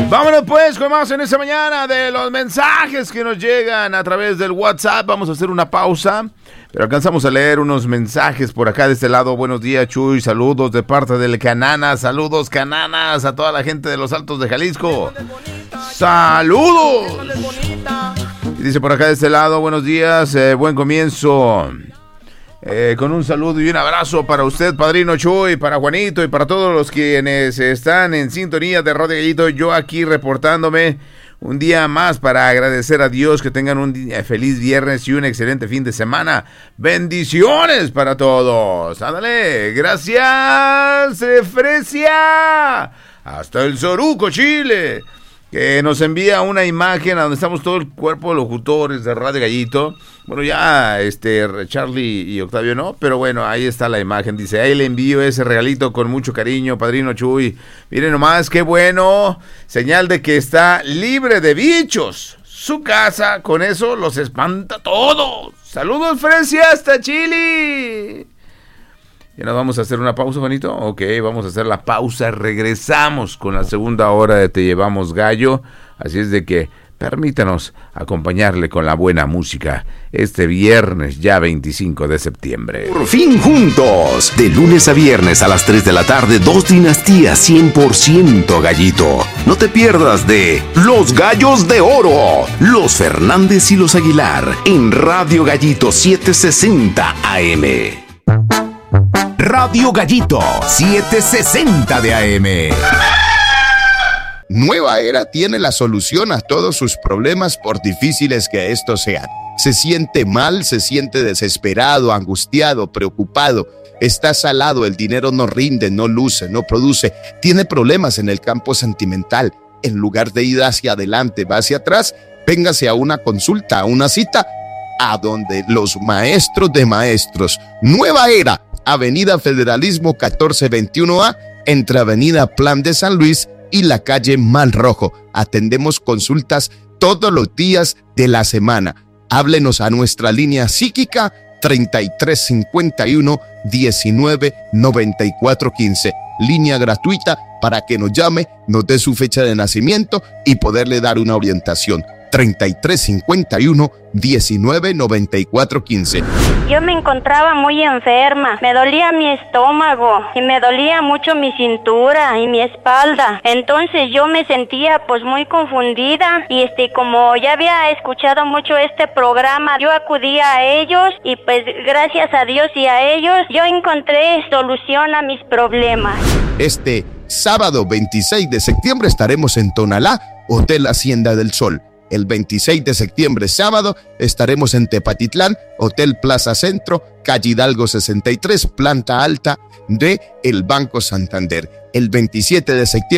Vámonos pues con más en esta mañana de los mensajes que nos llegan a través del WhatsApp. Vamos a hacer una pausa, pero alcanzamos a leer unos mensajes por acá de este lado. Buenos días, Chuy, saludos de parte del Canana. Saludos, Cananas, a toda la gente de los Altos de Jalisco. ¡Saludos! Y dice por acá de este lado, buenos días, buen comienzo. Con un saludo y un abrazo para usted, Padrino Chuy, para Juanito y para todos los quienes están en sintonía de Radio Gallito. Yo aquí reportándome un día más para agradecer a Dios, que tengan un feliz viernes y un excelente fin de semana. Bendiciones para todos. Ándale, gracias, Fresia. Hasta el Soruco, Chile, que nos envía una imagen a donde estamos todo el cuerpo de locutores de Radio Gallito. Bueno, ya Charlie y Octavio no, pero bueno, ahí está la imagen. Dice, ahí le envío ese regalito con mucho cariño, Padrino Chuy. Miren nomás, qué bueno. Señal de que está libre de bichos. Su casa, con eso los espanta todos. Saludos, Fresia, hasta Chile. ¿Ya nos vamos a hacer una pausa, Juanito? Ok, vamos a hacer la pausa. Regresamos con la segunda hora de Te Llevamos Gallo. Así es de que permítanos acompañarle con la buena música este viernes ya 25 de septiembre. Por fin juntos, de lunes a viernes a las 3 de la tarde, 2 dinastías 100% Gallito. No te pierdas de Los Gallos de Oro, los Fernández y los Aguilar, en Radio Gallito 760 AM. Radio Gallito 760 de AM. Nueva Era tiene la solución a todos sus problemas, por difíciles que estos sean. Se siente mal, se siente desesperado, angustiado, preocupado. Está salado, el dinero no rinde, no luce, no produce. Tiene problemas en el campo sentimental. En lugar de ir hacia adelante, va hacia atrás. Véngase a una consulta, a una cita, a donde los maestros de maestros. Nueva Era, Avenida Federalismo 1421A, entre Avenida Plan de San Luis y la calle Mal Rojo. Atendemos consultas todos los días de la semana. Háblenos a nuestra línea psíquica 3351 19 94 15. Línea gratuita para que nos llame, nos dé su fecha de nacimiento y poderle dar una orientación. 3351 19 94 15. Yo me encontraba muy enferma, me dolía mi estómago y me dolía mucho mi cintura y mi espalda. Entonces yo me sentía pues muy confundida y como ya había escuchado mucho este programa, yo acudía a ellos y pues gracias a Dios y a ellos yo encontré solución a mis problemas. Este sábado 26 de septiembre estaremos en Tonalá, Hotel Hacienda del Sol. El 26 de septiembre, sábado, estaremos en Tepatitlán, Hotel Plaza Centro, calle Hidalgo 63, planta alta de el Banco Santander. El 27 de septiembre